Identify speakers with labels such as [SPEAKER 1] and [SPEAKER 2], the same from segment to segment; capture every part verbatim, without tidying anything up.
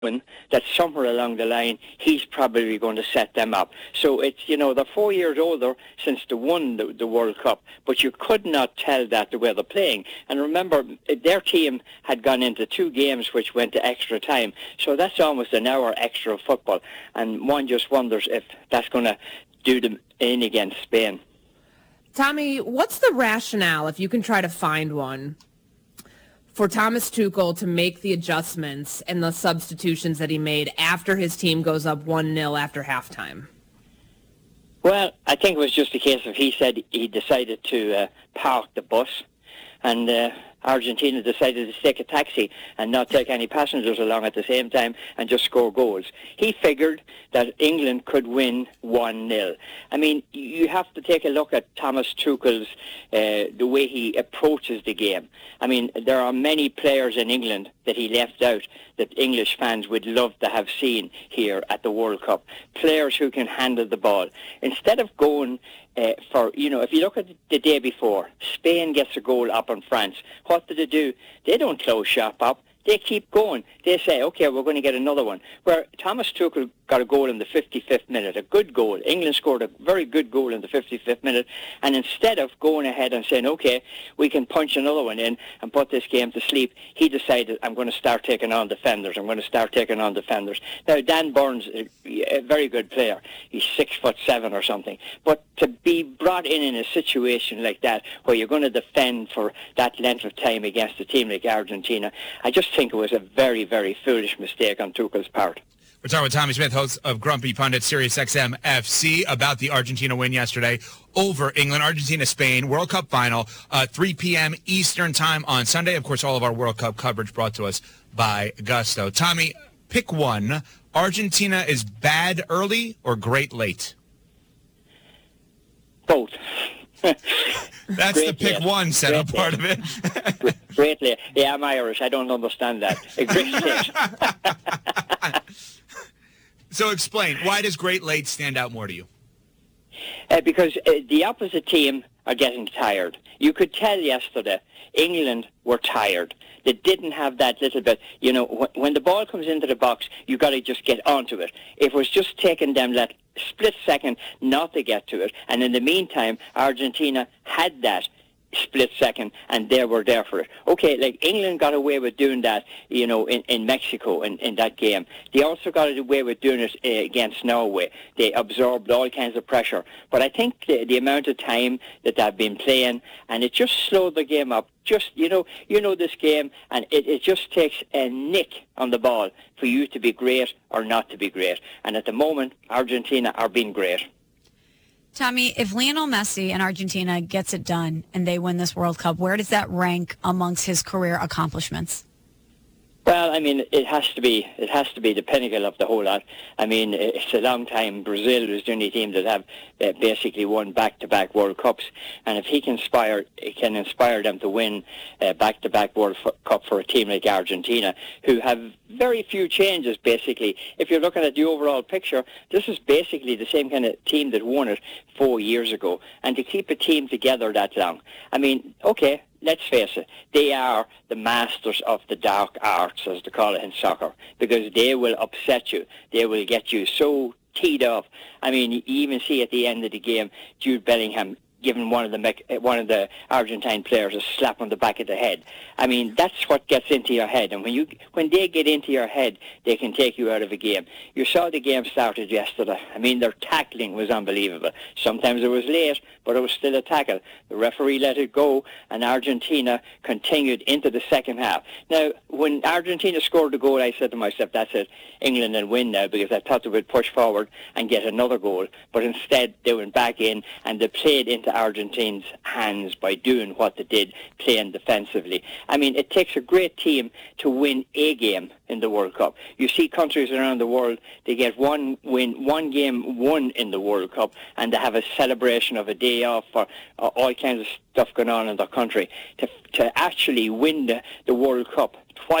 [SPEAKER 1] that somewhere along the line he's probably going to set them up. So it's, you know, they're four years older since they won the, the World Cup, but you could not tell that the way they're playing. And remember, their team had gone into two games which went to extra time, so that's almost an hour extra of football, and one just wonders if that's going to do them in against Spain.
[SPEAKER 2] Tommy, what's the rationale, if you can try to find one, for Thomas Tuchel to make the adjustments and the substitutions that he made after his team goes up one nil after halftime?
[SPEAKER 1] Well, I think it was just a case of he said he decided to uh, park the bus, and uh, Argentina decided to take a taxi and not take any passengers along at the same time and just score goals. He figured that England could win one nil. I mean, you have to take a look at Thomas Tuchel's, uh, the way he approaches the game. I mean, there are many players in England that he left out that English fans would love to have seen here at the World Cup. Players who can handle the ball. Instead of going uh, for, you know, if you look at the day before, Spain gets a goal up on France. What do they do? They don't close shop up. They keep going. They say, okay, we're going to get another one. Where Thomas Tuchel got a goal in the fifty-fifth minute, a good goal. England scored a very good goal in the fifty-fifth minute, and instead of going ahead and saying, okay, we can punch another one in and put this game to sleep, he decided, I'm going to start taking on defenders. I'm going to start taking on defenders. Now, Dan Burns, a very good player. He's six foot seven or something. But to be brought in in a situation like that, where you're going to defend for that length of time against a team like Argentina, I just think it was a very, very foolish mistake on Tuchel's part.
[SPEAKER 3] We're talking with Tommy Smith, host of Grumpy Pundit, Sirius X M F C, about the Argentina win yesterday over England. Argentina-Spain, World Cup final, uh, three p.m. Eastern time on Sunday. Of course, all of our World Cup coverage brought to us by Gusto. Tommy, pick one. Argentina is bad early or great late?
[SPEAKER 1] Both.
[SPEAKER 3] That's
[SPEAKER 1] Great
[SPEAKER 3] the pick
[SPEAKER 1] late.
[SPEAKER 3] one setup
[SPEAKER 1] Great
[SPEAKER 3] part
[SPEAKER 1] late.
[SPEAKER 3] of it.
[SPEAKER 1] Greatly. Yeah, I'm Irish. I don't understand that. A great late.
[SPEAKER 3] So explain, why does great late stand out more to you?
[SPEAKER 1] Uh, because uh, the opposite team are getting tired. You could tell yesterday England were tired. They didn't have that little bit, you know, wh- when the ball comes into the box, you got to just get onto it. It was just taking them that split second not to get to it. And in the meantime, Argentina had that split second, and they were there for it. Okay, like England got away with doing that, you know, in, in Mexico in, in that game. They also got away with doing it uh, against Norway. They absorbed all kinds of pressure. But I think the, the amount of time that they've been playing, and it just slowed the game up. Just, you know, you know this game, and it, it just takes a nick on the ball for you to be great or not to be great. And at the moment, Argentina are being great.
[SPEAKER 4] Tommy, if Lionel Messi and Argentina gets it done and they win this World Cup, where does that rank amongst his career accomplishments?
[SPEAKER 1] Well, I mean, it has to be it has to be the pinnacle of the whole lot. I mean, it's a long time. Brazil is the only team that have uh, basically won back-to-back World Cups, and if he can inspire can inspire them to win uh, back-to-back World F- Cup for a team like Argentina, who have very few changes, basically. If you're looking at the overall picture, this is basically the same kind of team that won it four years ago, and to keep a team together that long, I mean, okay, let's face it, they are the masters of the dark arts, as they call it in soccer, because they will upset you. They will get you so teed up. I mean, you even see at the end of the game, Jude Bellingham giving one of the one of the Argentine players a slap on the back of the head. I mean, that's what gets into your head. And when you when they get into your head, they can take you out of a game. You saw the game started yesterday. I mean, their tackling was unbelievable. Sometimes it was late, but it was still a tackle. The referee let it go, and Argentina continued into the second half. Now, when Argentina scored the goal, I said to myself, that's it, England will win now, because I thought they would push forward and get another goal. But instead, they went back in, and they played into Argentina's hands by doing what they did, playing defensively. I mean, it takes a great team to win a game in the World Cup. You see countries around the world, they get one win, one game won in the World Cup, and they have a celebration of a day off or uh, all kinds of stuff going on in their country. To to actually win the, the World Cup twice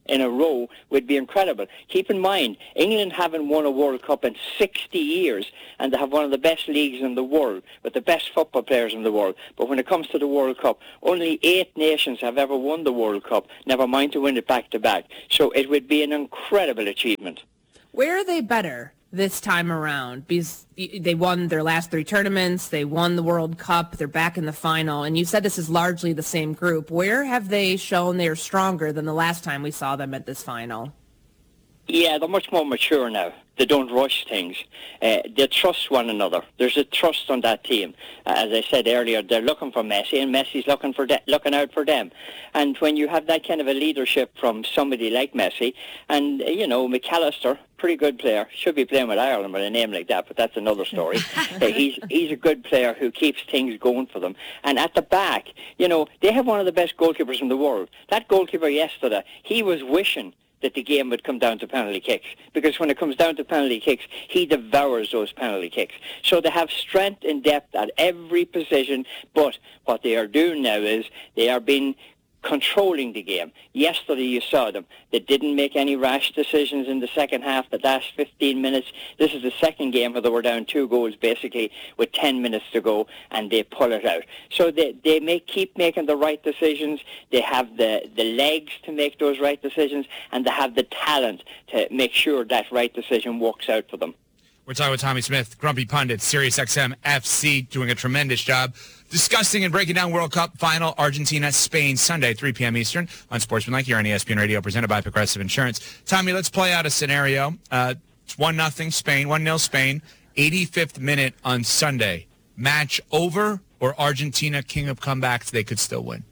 [SPEAKER 1] in a row would be incredible. Keep in mind, England haven't won a World Cup in sixty years, and they have one of the best leagues in the world, with the best football players in the world. But when it comes to the World Cup, only eight nations have ever won the World Cup, never mind to win it back-to-back. So it would be an incredible achievement.
[SPEAKER 2] Where are they better this time around? Because they won their last three tournaments, they won the World Cup, they're back in the final, and you said this is largely the same group. Where have they shown they're stronger than the last time we saw them at this final?
[SPEAKER 1] Yeah, they're much more mature now. They don't rush things. Uh, they trust one another. There's a trust on that team. Uh, as I said earlier, they're looking for Messi, and Messi's looking for de- looking out for them. And when you have that kind of a leadership from somebody like Messi, and, uh, you know, McAllister, pretty good player, should be playing with Ireland with a name like that, but that's another story. uh, he's he's a good player who keeps things going for them. And at the back, you know, they have one of the best goalkeepers in the world. That goalkeeper yesterday, he was wishing that the game would come down to penalty kicks, because when it comes down to penalty kicks, he devours those penalty kicks. So they have strength and depth at every position, but what they are doing now is they are being controlling the game. Yesterday you saw them. They didn't make any rash decisions in the second half, the last fifteen minutes. This is the second game where they were down two goals basically with ten minutes to go, and they pull it out. So they, they may keep making the right decisions. They have the, the legs to make those right decisions, and they have the talent to make sure that right decision works out for them.
[SPEAKER 3] We're talking with Tommy Smith, Grumpy Pundit, SiriusXM F C, doing a tremendous job discussing and breaking down World Cup final, Argentina, Spain, Sunday, three p.m. Eastern on Sportsmanlike here on E S P N Radio, presented by Progressive Insurance. Tommy, let's play out a scenario. Uh, it's one nothing Spain, one nil Spain, eighty-fifth minute on Sunday. Match over, or Argentina, king of comebacks, they could still win?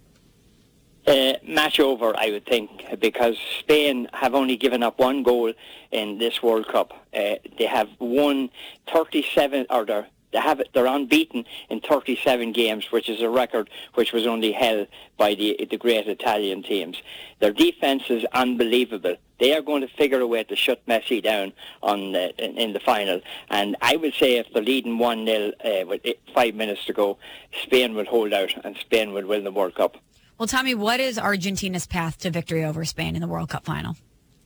[SPEAKER 1] Uh, match over, I would think, because Spain have only given up one goal in this World Cup. Uh, they have won thirty-seven, or they're, they have they're unbeaten in thirty-seven games, which is a record which was only held by the the great Italian teams. Their defence is unbelievable. They are going to figure a way to shut Messi down on the, in, in the final. And I would say if they're leading one nil uh, with eight, five minutes to go, Spain will hold out and Spain will win the World Cup.
[SPEAKER 4] Well, Tommy, what is Argentina's path to victory over Spain in the World Cup final?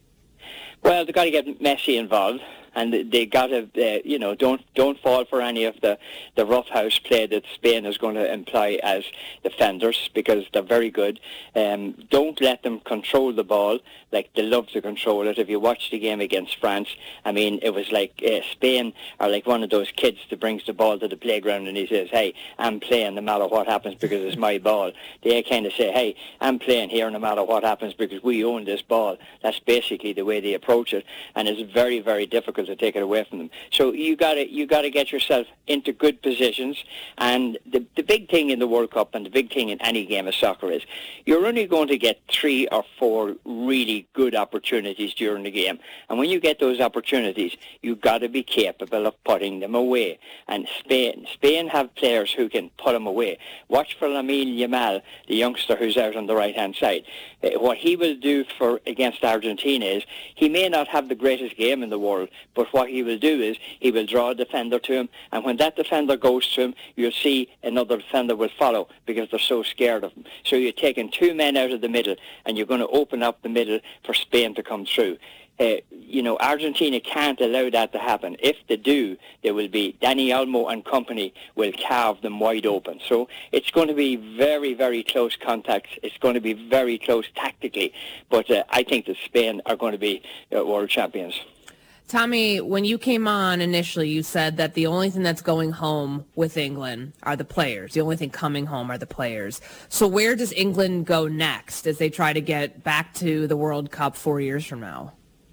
[SPEAKER 1] Well, they've got to get Messi involved, and they got to, uh, you know, don't don't fall for any of the, the roughhouse play that Spain is going to employ as defenders, because they're very good. Um, don't let them control the ball like they love to control it. If you watch the game against France, I mean, it was like uh, Spain are like one of those kids that brings the ball to the playground and he says, hey, I'm playing no matter what happens because it's my ball. They kind of say, hey, I'm playing here no matter what happens because we own this ball. That's basically the way they approach it, and it's very, very difficult to take it away from them. So you got to you got to get yourself into good positions, and the the big thing in the World Cup and the big thing in any game of soccer is you're only going to get three or four really good opportunities during the game, and when you get those opportunities, you've got to be capable of putting them away. And Spain Spain have players who can put them away. Watch for Lamine Yamal, the youngster who's out on the right hand side. Uh, what he will do for against Argentina is he may not have the greatest game in the world, but what he will do is he will draw a defender to him, and when that defender goes to him, you'll see another defender will follow because they're so scared of him. So you're taking two men out of the middle, and you're going to open up the middle for Spain to come through. Uh, you know, Argentina can't allow that to happen. If they do, there will be Dani Olmo and company will carve them wide open. So it's going to be very, very close contacts. It's going to be very close tactically. But uh, I think that Spain are going to be uh, world champions.
[SPEAKER 2] Tommy, when you came on initially, you said that the only thing that's going home with England are the players. The only thing coming home are the players. So where does England go next as they try to get back to the World Cup four years from now?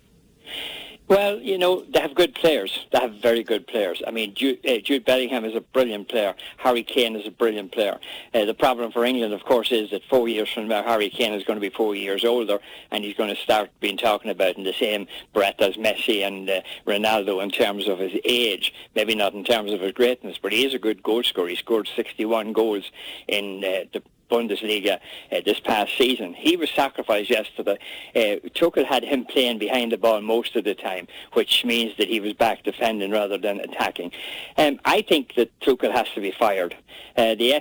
[SPEAKER 1] Well, you know, they have good players. They have very good players. I mean, Jude, uh, Jude Bellingham is a brilliant player. Harry Kane is a brilliant player. Uh, the problem for England, of course, is that four years from now, Harry Kane is going to be four years older, and he's going to start being talking about in the same breath as Messi and uh, Ronaldo in terms of his age. Maybe not in terms of his greatness, but he is a good goal scorer. He scored sixty-one goals in uh, the Bundesliga uh, this past season. He was sacrificed yesterday. Uh, Tuchel had him playing behind the ball most of the time, which means that he was back defending rather than attacking. Um, I think that Tuchel has to be fired. Uh, the F A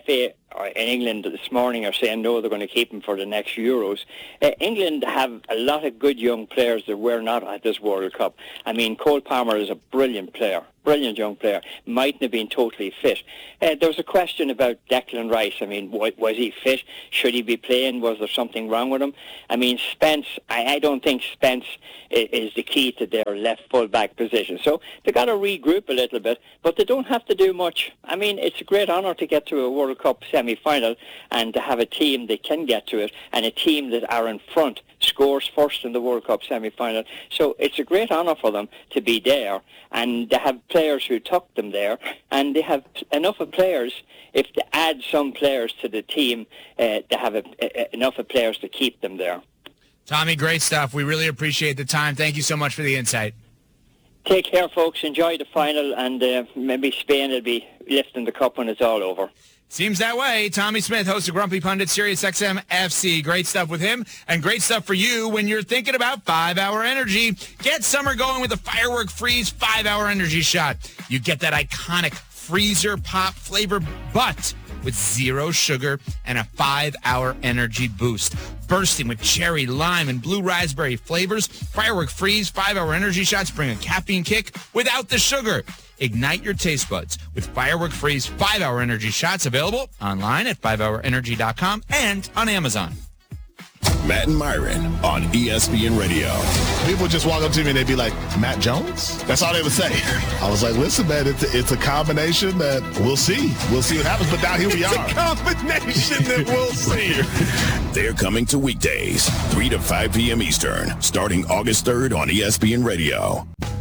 [SPEAKER 1] uh, in England this morning are saying no, they're going to keep him for the next Euros. Uh, England have a lot of good young players that were not at this World Cup. I mean, Cole Palmer is a brilliant player. Brilliant young player. Mightn't have been totally fit. Uh, there was a question about Declan Rice. I mean, was, was he fit? Should he be playing? Was there something wrong with him? I mean, Spence, I, I don't think Spence is, is the key to their left full-back position. So they've got to regroup a little bit, but they don't have to do much. I mean, it's a great honour to get to a World Cup semi-final and to have a team that can get to it and a team that are in front, scores first in the World Cup semi-final. So it's a great honour for them to be there, and they have players who took them there, and they have enough of players. If they add some players to the team, uh, they have a, a, enough of players to keep them there.
[SPEAKER 3] Tommy, great stuff. We really appreciate the time. Thank you so much for the insight.
[SPEAKER 1] Take care, folks. Enjoy the final, and uh, maybe Spain will be lifting the cup when it's all over.
[SPEAKER 3] Seems that way. Tommy Smith, host of Grumpy Pundit, Sirius X M F C. Great stuff with him, and great stuff for you when you're thinking about five-hour energy. Get summer going with a Firework Freeze five-hour energy shot. You get that iconic freezer pop flavor, but with zero sugar and a five-hour energy boost. Bursting with cherry, lime, and blue raspberry flavors, Firework Freeze five-hour energy shots bring a caffeine kick without the sugar. Ignite your taste buds with Firework Freeze five-hour energy shots, available online at five hour energy dot com and on Amazon.
[SPEAKER 5] Matt and Myron on E S P N Radio.
[SPEAKER 6] People just walk up to me and they'd be like, Matt Jones? That's all they would say. I was like, listen, man, it's a, it's a combination that we'll see. We'll see what happens, but now here we
[SPEAKER 5] it's
[SPEAKER 6] are.
[SPEAKER 5] It's a combination that we'll see. They're coming to weekdays, three to five p.m. Eastern, starting August third on E S P N Radio.